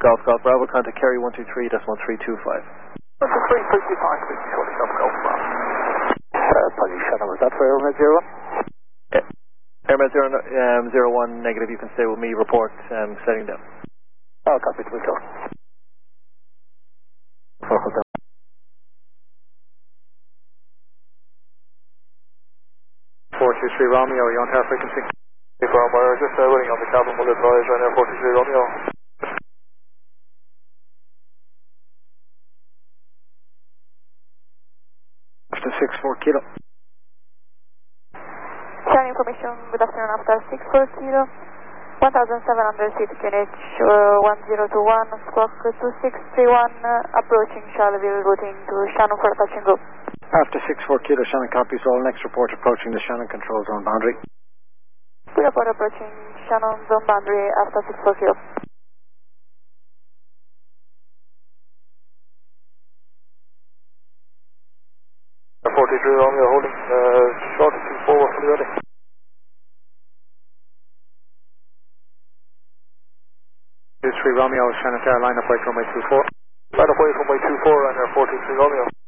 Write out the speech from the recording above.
Golf Golf Bravo, contact Kerry 123, that's 1325. 123, 325, please, shortly Golf Golf Bravo. Apologies, Shannon, was that for Airmed 01? Airmed 01 negative, you can stay with me, report setting down. Oh, copy, we go. 423 Romeo, are you on tower frequency? We're just waiting on the cabin, we'll advise right now, 423 Romeo. After 64 kilo. Channel information, good afternoon, after 640, 1700 feet, QNH 1021, squawk 2631, approaching Charleville, routing to Shannon for touch and go. After 64 kilo, Shannon copies all. Next report approaching the Shannon control zone boundary. We report approaching Shannon zone boundary after 64 kilo. Air 43 Romeo holding short of 24, we're fully ready. Romeo, Shannon Tower, line up right runway 24. Line up right runway 24 and Air 43 Romeo.